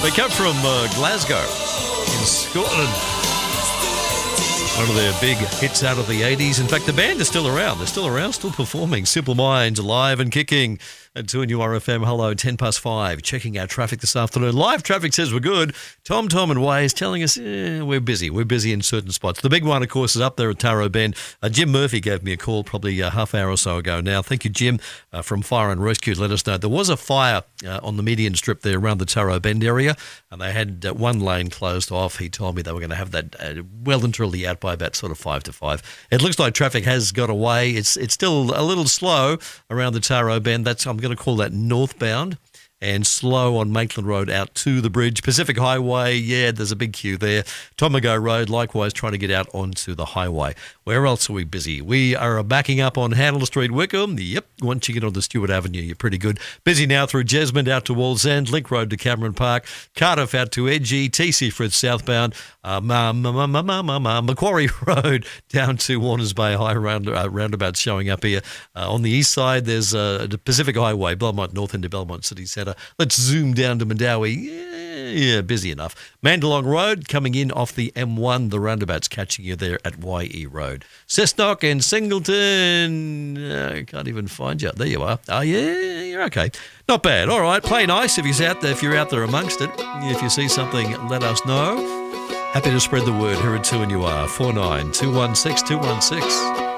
They come from Glasgow in Scotland. One of their big hits out of the 80s. In fact, the band is still around. They're still around, still performing. Simple Minds, alive and kicking. At 2 RFM, hello, 5:10. Checking our traffic this afternoon. Live traffic says we're good. Tom and Way is telling us we're busy. We're busy in certain spots. The big one, of course, is up there at Taro Bend. Jim Murphy gave me a call probably a half hour or so ago now. Thank you, Jim, from Fire and Rescue. Let us know. There was a fire on the median strip there around the Taro Bend area, and they had one lane closed off. He told me they were going to have that well and truly out by about sort of 5 to 5. It looks like traffic has got away. It's still a little slow around the Taro Bend. I'm going to call that northbound, and slow on Maitland Road out to the bridge. Pacific Highway, yeah, there's a big queue there. Tomago Road, likewise, trying to get out onto the highway. Where else are we busy? We are backing up on Handel Street, Wickham. Yep, once you get onto Stewart Avenue, you're pretty good. Busy now through Jesmond out to Wallsend, Link Road to Cameron Park, Cardiff out to Edgy, TC Frith southbound, Macquarie Road down to Warners Bay High roundabout showing up here. On the east side, there's the Pacific Highway, Belmont North into Belmont City Centre. Let's zoom down to Mandowi. Yeah, busy enough. Mandalong Road coming in off the M1. The roundabout's catching you there at YE Road. Cessnock and Singleton. I can't even find you. There you are. Oh, yeah, you're okay. Not bad. All right, play nice if you're out there amongst it. If you see something, let us know. Happy to spread the word. Here at 2 and you are. 49 216 216.